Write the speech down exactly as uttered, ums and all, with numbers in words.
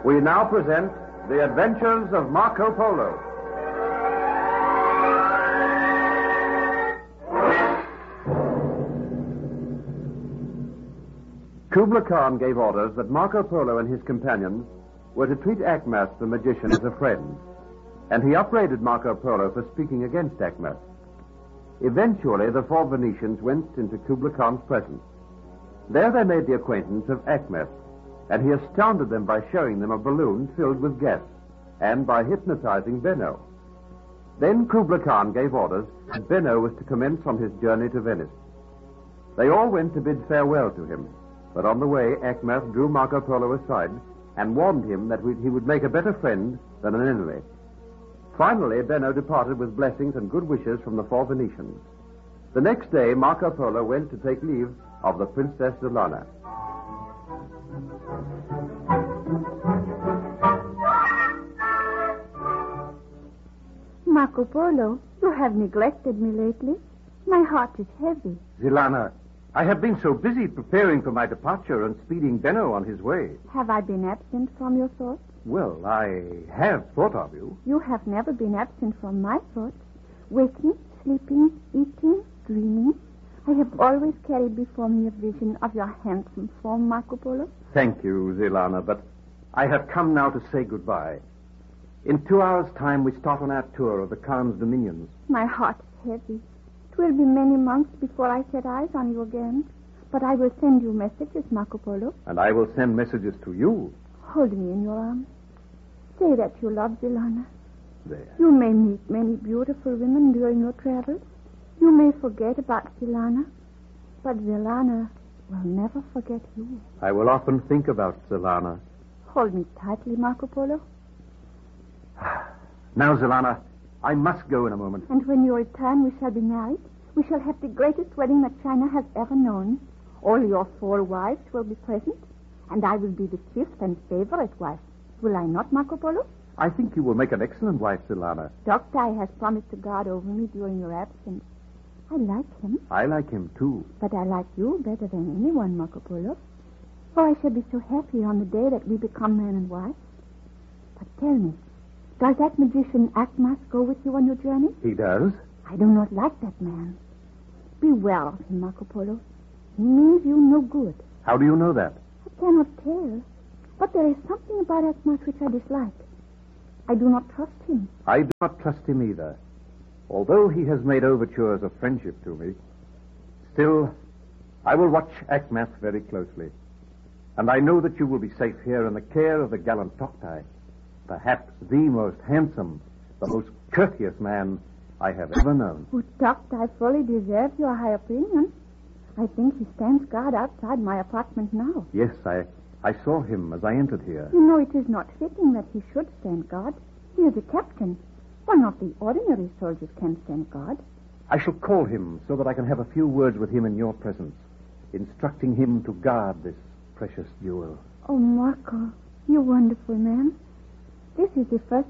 We now present The Adventures of Marco Polo. Kubla Khan gave orders that Marco Polo and his companions were to treat Akhmat the magician as a friend, and he upbraided Marco Polo for speaking against Akhmat. Eventually, the four Venetians went into Kubla Khan's presence. There they made the acquaintance of Akhmat, and he astounded them by showing them a balloon filled with gas, and by hypnotizing Benno. Then Kubla Khan gave orders that Benno was to commence on his journey to Venice. They all went to bid farewell to him, but on the way Akhmat drew Marco Polo aside and warned him that he would make a better friend than an enemy. Finally, Benno departed with blessings and good wishes from the four Venetians. The next day, Marco Polo went to take leave of the Princess Zelana. Marco Polo, you have neglected me lately. My heart is heavy. Zelana, I have been so busy preparing for my departure and speeding Benno on his way. Have I been absent from your thoughts? Well, I have thought of you. You have never been absent from my thoughts. Waking, sleeping, eating, dreaming. I have always carried before me a vision of your handsome form, Marco Polo. Thank you, Zelana, but I have come now to say goodbye. In two hours' time, we start on our tour of the Khan's dominions. My heart is heavy. It will be many months before I set eyes on you again. But I will send you messages, Marco Polo. And I will send messages to you. Hold me in your arms. Say that you love Zelana. There. You may meet many beautiful women during your travels. You may forget about Zelana. But Zelana will never forget you. I will often think about Zelana. Hold me tightly, Marco Polo. Now, Zelana, I must go in a moment. And when you return, we shall be married. We shall have the greatest wedding that China has ever known. All your four wives will be present, and I will be the fifth and favorite wife. Will I not, Marco Polo? I think you will make an excellent wife, Zelana. Doktai has promised to guard over me during your absence. I like him. I like him, too. But I like you better than anyone, Marco Polo. Oh, I shall be so happy on the day that we become man and wife. But tell me, does that magician Akhmat go with you on your journey? He does? I do not like that man. Beware of him, Marco Polo. He means you no good. How do you know that? I cannot tell. But there is something about Akhmat which I dislike. I do not trust him. I do not trust him either. Although he has made overtures of friendship to me, still, I will watch Akhmat very closely. And I know that you will be safe here in the care of the gallant Doktai. Perhaps the most handsome, the most courteous man I have ever known. Oh, Doktai fully deserves your high opinion. I think he stands guard outside my apartment now. Yes, I, I saw him as I entered here. You know, it is not fitting that he should stand guard. He is a captain. One of the ordinary soldiers can stand guard. I shall call him so that I can have a few words with him in your presence, instructing him to guard this precious jewel. Oh, Marco, you wonderful man. This is the first